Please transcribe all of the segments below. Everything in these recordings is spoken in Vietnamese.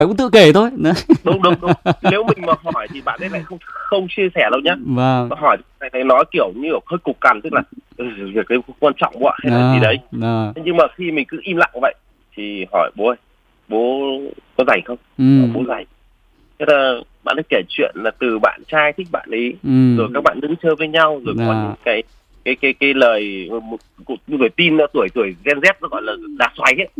cũng tự kể thôi. Đúng. Nếu mình mà hỏi thì bạn ấy lại không chia sẻ đâu nhá. Vâng. Mà hỏi này nói kiểu như hơi cục cằn, tức là việc đấy quan trọng quá hay là gì đấy. Nhưng mà khi mình cứ im lặng vậy thì hỏi bố ơi, bố có rảnh không? Bố rảnh. Thế là bạn ấy kể chuyện là từ bạn trai thích bạn ấy, rồi các bạn đứng chơi với nhau, rồi có những cái lời người tin tuổi Gen Z nó gọi là đá xoáy ấy.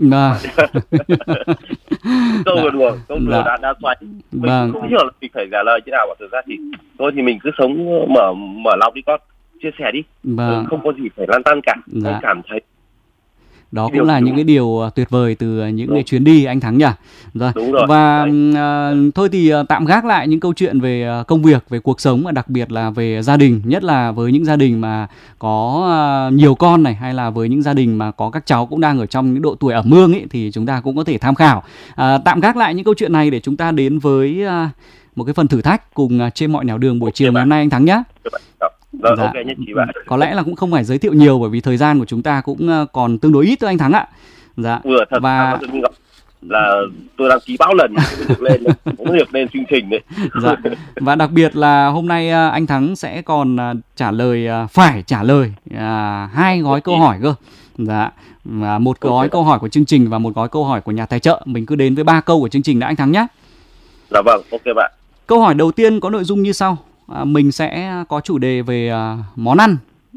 Câu đùa đá xoáy. Mình không hiểu là mình phải trả lời thế nào, thực ra thì thôi thì mình cứ sống mở lòng đi con, chia sẻ đi, không có gì phải lăn tăn cả. Tôi cảm thấy đó cũng là những cái điều tuyệt vời từ những cái chuyến đi anh Thắng nhỉ. Rồi. Và thôi thì tạm gác lại những câu chuyện về công việc, về cuộc sống và đặc biệt là về gia đình, nhất là với những gia đình mà có nhiều con này, hay là với những gia đình mà có các cháu cũng đang ở trong những độ tuổi ẩm ương ấy, thì chúng ta cũng có thể tham khảo. Tạm gác lại những câu chuyện này để chúng ta đến với một cái phần thử thách cùng trên mọi nẻo đường buổi chiều ngày hôm nay anh Thắng nhé. Okay, nhất trí bạn. Có lẽ là cũng không phải giới thiệu nhiều bởi vì thời gian của chúng ta cũng còn tương đối ít thôi anh Thắng ạ. Và là tôi đăng ký bao lần cũng được lên chương trình đấy. Và đặc biệt là hôm nay anh Thắng sẽ còn phải trả lời 2 gói câu hỏi cơ. Một gói câu hỏi của chương trình và một gói câu hỏi của nhà tài trợ. Mình cứ đến với 3 câu của chương trình đã anh Thắng nhé. Dạ vâng, ok bạn. Câu hỏi đầu tiên có nội dung như sau. Mình sẽ có chủ đề về món ăn.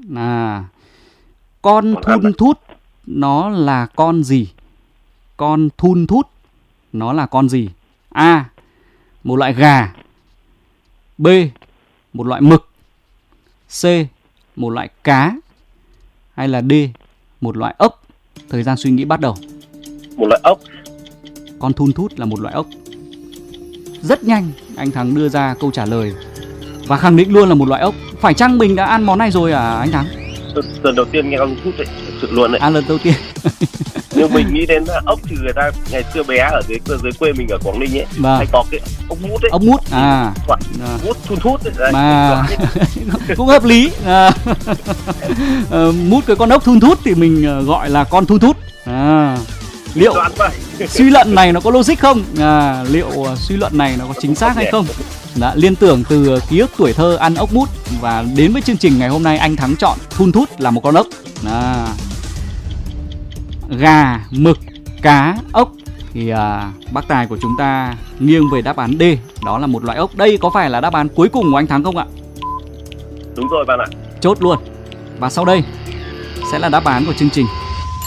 Con thun thút nó là con gì? Con thun thút nó là con gì? A. Một loại gà. B. Một loại mực. C. Một loại cá. Hay là D. Một loại ốc? Thời gian suy nghĩ bắt đầu. Một loại ốc. Con thun thút là một loại ốc. Rất nhanh anh Thắng đưa ra câu trả lời và khẳng định luôn là một loại ốc. Phải chăng mình đã ăn món này rồi anh Thắng? Lần đầu tiên nghe con thút đấy, thực sự luôn đấy. Lần đầu tiên. Nhưng mình nghĩ đến ốc thì người ta ngày xưa bé ở dưới quê mình ở Quảng Ninh ấy, hay có cái ốc mút ấy. Ốc mút mút thun thút đấy. Cũng hợp lý. Mút cái con ốc thun thút thì mình gọi là con thun thút. Liệu suy luận này nó có logic không? Liệu suy luận này nó có chính xác hay không? Liên tưởng từ ký ức tuổi thơ ăn ốc mút và đến với chương trình ngày hôm nay anh Thắng chọn thun thút là một con ốc. Gà, mực, cá, ốc thì bác Tài của chúng ta nghiêng về đáp án D, đó là một loại ốc. Đây có phải là đáp án cuối cùng của anh Thắng không ạ? Đúng rồi bạn ạ. Chốt luôn. Và sau đây sẽ là đáp án của chương trình.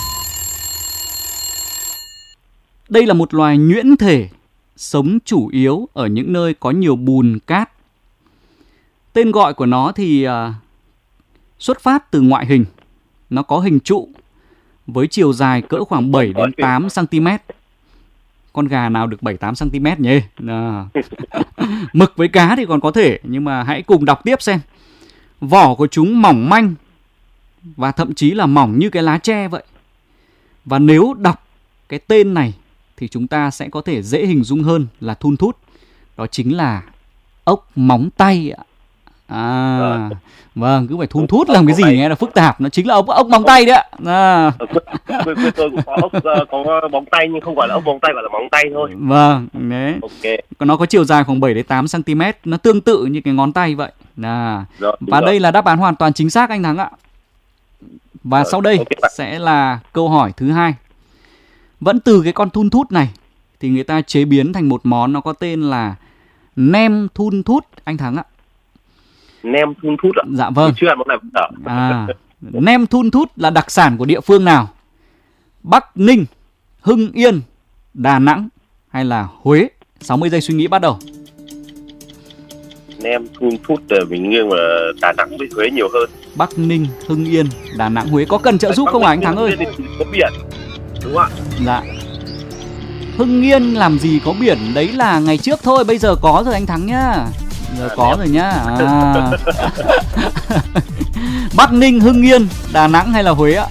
Đây là một loài nhuyễn thể sống chủ yếu ở những nơi có nhiều bùn cát. Tên gọi của nó thì xuất phát từ ngoại hình. Nó có hình trụ với chiều dài cỡ khoảng 7 đến 8 cm. Con gà nào được 7-8 cm nhỉ? Mực với cá thì còn có thể, nhưng mà hãy cùng đọc tiếp xem. Vỏ của chúng mỏng manh và thậm chí là mỏng như cái lá tre vậy. Và nếu đọc cái tên này thì chúng ta sẽ có thể dễ hình dung hơn là thun thút. Đó chính là ốc móng tay ạ. Vâng, cứ phải thun thút làm cái gì nghe là phức tạp. Nó chính là ốc móng tay đấy ạ. Quê tôi cũng có móng tay nhưng không gọi là ốc móng tay, gọi là móng tay thôi. Vâng, đấy. Okay. Nó có chiều dài khoảng 7 đến 8 cm. Nó tương tự như cái ngón tay vậy. Và đây là đáp án hoàn toàn chính xác anh Thắng ạ. Và sau đây sẽ là câu hỏi thứ 2. Vẫn từ cái con thun thút này thì người ta chế biến thành một món nó có tên là nem thun thút anh Thắng ạ. Nem thun thút ạ? Dạ vâng. Chưa ăn món này. Nem thun thút là đặc sản của địa phương nào? Bắc Ninh, Hưng Yên, Đà Nẵng hay là Huế? 60 giây suy nghĩ bắt đầu. Nem thun thút mình nghiêng là Đà Nẵng với Huế nhiều hơn. Bắc Ninh, Hưng Yên, Đà Nẵng, Huế. Có cần trợ giúp không anh Thắng ơi? Có biển. Đúng không ạ? Dạ. Hưng Yên làm gì có biển, đấy là ngày trước thôi, bây giờ có rồi anh Thắng nhá. Giờ có rồi nhá. Bắc Ninh, Hưng Yên, Đà Nẵng hay là Huế ạ?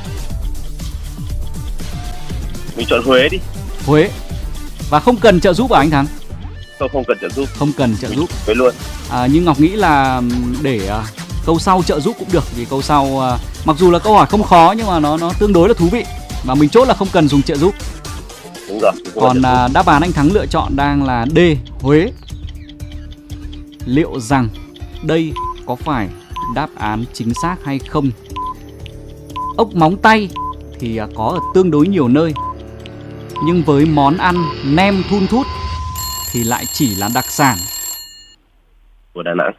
Mình chọn Huế đi. Huế. Và không cần trợ giúp à anh Thắng? Không cần trợ giúp. Không cần trợ giúp. Huế luôn. Nhưng Ngọc nghĩ là để câu sau trợ giúp cũng được, vì câu sau mặc dù là câu hỏi không khó nhưng mà nó tương đối là thú vị. Và mình chốt là không cần dùng trợ giúp. Đúng rồi. Còn đáp án anh Thắng lựa chọn đang là D, Huế. Liệu rằng đây có phải đáp án chính xác hay không? Ốc móng tay thì có ở tương đối nhiều nơi, nhưng với món ăn nem thun thút thì lại chỉ là đặc sản của Đà Nẵng.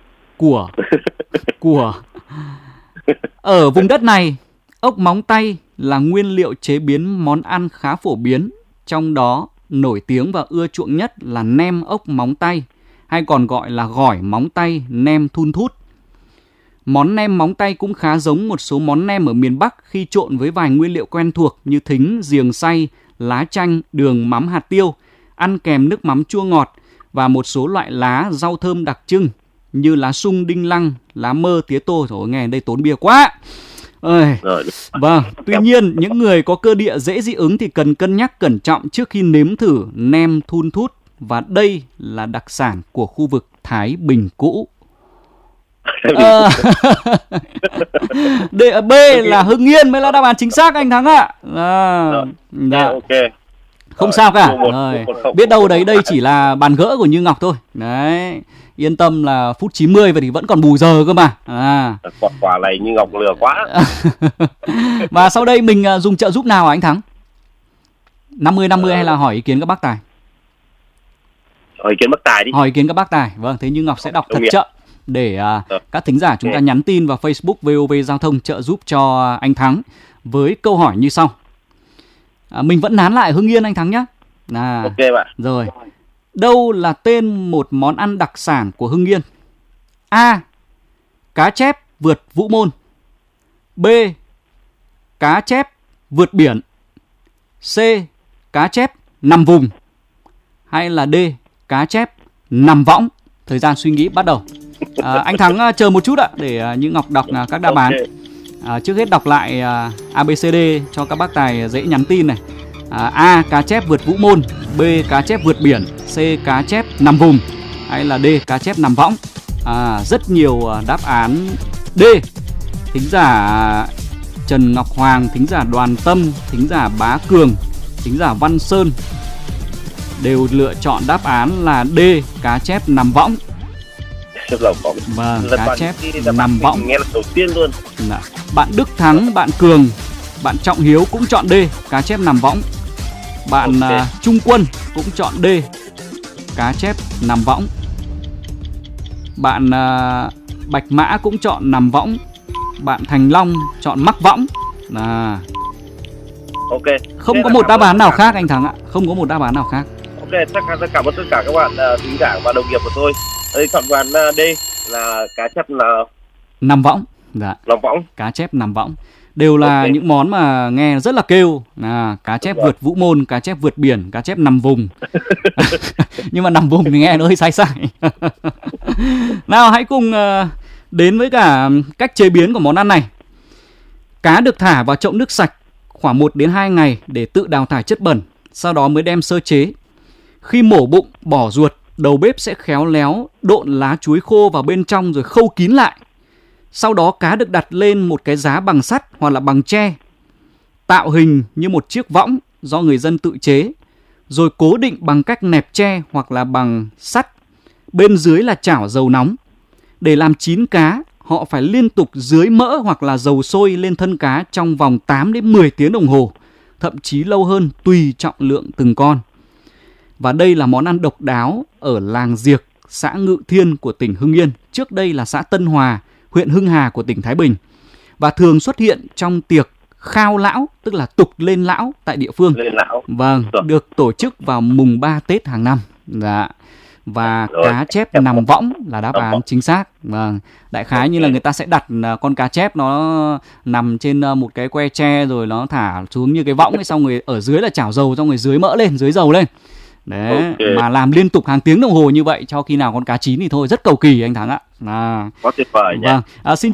Của ở vùng đất này, ốc móng tay là nguyên liệu chế biến món ăn khá phổ biến, trong đó nổi tiếng và ưa chuộng nhất là nem ốc móng tay, hay còn gọi là gỏi móng tay, nem thun thút. Món nem móng tay cũng khá giống một số món nem ở miền Bắc khi trộn với vài nguyên liệu quen thuộc như thính, giềng xay, lá chanh, đường, mắm, hạt tiêu, ăn kèm nước mắm chua ngọt và một số loại lá, rau thơm đặc trưng như lá sung, đinh lăng, lá mơ, tía tô. Trời ơi, nghe đây tốn bia quá. Vâng, tuy nhiên những người có cơ địa dễ dị ứng thì cần cân nhắc cẩn trọng trước khi nếm thử nem thun thút, và đây là đặc sản của khu vực Thái Bình cũ. B là Hưng Yên mới là đáp án chính xác anh Thắng ạ. Ok. Không sao cả. Biết đâu đấy đây chỉ là bàn gỡ của Như Ngọc thôi. Đấy, yên tâm là phút 90 và thì vẫn còn bù giờ cơ mà. Quả này Như Ngọc lừa quá. Và sau đây mình dùng trợ giúp nào hả anh Thắng? 50-50 hay là hỏi ý kiến các bác tài? Hỏi ý kiến bác tài đi. Hỏi ý kiến các bác tài. Vâng, thế Như Ngọc sẽ đọc thật chậm để các thính giả chúng ta nhắn tin vào Facebook VOV Giao thông trợ giúp cho anh Thắng với câu hỏi như sau. Mình vẫn nán lại Hưng Yên anh Thắng nhé. Ok bạn. Rồi. Đâu là tên một món ăn đặc sản của Hưng Yên? A. Cá chép vượt Vũ Môn. B. Cá chép vượt biển. C. Cá chép nằm vùng. Hay là D. Cá chép nằm võng. Thời gian suy nghĩ bắt đầu. Anh Thắng chờ một chút ạ để Như Ngọc đọc các đáp án. Trước hết đọc lại ABCD cho các bác tài dễ nhắn tin này. A. Cá chép vượt Vũ Môn. B. Cá chép vượt biển. C. Cá chép nằm vùng. Hay là D. Cá chép nằm võng. Rất nhiều đáp án D. Thính giả Trần Ngọc Hoàng, thính giả Đoàn Tâm, thính giả Bá Cường, thính giả Văn Sơn đều lựa chọn đáp án là D. Cá chép nằm võng. Vâng, cá chép nằm võng. Nghe là đầu tiên luôn. Bạn Đức Thắng, bạn Cường, bạn Trọng Hiếu cũng chọn D. Cá chép nằm võng. Bạn Trung Quân cũng chọn D. Cá chép nằm võng. Bạn Bạch Mã cũng chọn nằm võng. Bạn Thành Long chọn mắc võng. Ok. Không có một đáp án nào khác anh Thắng ạ. Không có một đáp án nào khác. Ok, chắc cảm ơn tất cả các bạn thính giả và đồng nghiệp của tôi. Đây chọn đoán D là cá chép là nằm võng. Dạ. Nằm võng. Cá chép nằm võng. Đều là những món mà nghe rất là kêu. Cá chép vượt Vũ Môn, cá chép vượt biển, cá chép nằm vùng. Nhưng mà nằm vùng thì nghe nó hơi sai sai. Nào hãy cùng đến với cả cách chế biến của món ăn này. Cá được thả vào chậu nước sạch khoảng 1 đến 2 ngày để tự đào thải chất bẩn, sau đó mới đem sơ chế. Khi mổ bụng, bỏ ruột, đầu bếp sẽ khéo léo độn lá chuối khô vào bên trong rồi khâu kín lại. Sau đó cá được đặt lên một cái giá bằng sắt hoặc là bằng tre, tạo hình như một chiếc võng do người dân tự chế, rồi cố định bằng cách nẹp tre hoặc là bằng sắt. Bên dưới là chảo dầu nóng. Để làm chín cá, họ phải liên tục rưới mỡ hoặc là dầu sôi lên thân cá trong vòng 8 đến 10 tiếng đồng hồ, thậm chí lâu hơn tùy trọng lượng từng con. Và đây là món ăn độc đáo ở làng Diệc, xã Ngự Thiên của tỉnh Hưng Yên, trước đây là xã Tân Hòa, huyện Hưng Hà của tỉnh Thái Bình, và thường xuất hiện trong tiệc khao lão, tức là tục lên lão tại địa phương. Lên lão. Vâng, được tổ chức vào mùng 3 Tết hàng năm. Dạ. Và cá chép nằm võng là đáp án chính xác. Vâng, đại khái như là người ta sẽ đặt con cá chép nó nằm trên một cái que tre rồi nó thả xuống như cái võng ấy, xong rồi ở dưới là chảo dầu, xong rồi dưới mỡ lên, dưới dầu lên. Đấy, mà làm liên tục hàng tiếng đồng hồ như vậy cho khi nào con cá chín thì thôi, rất cầu kỳ anh Thắng ạ. Quá tuyệt vời nhé. Vâng, xin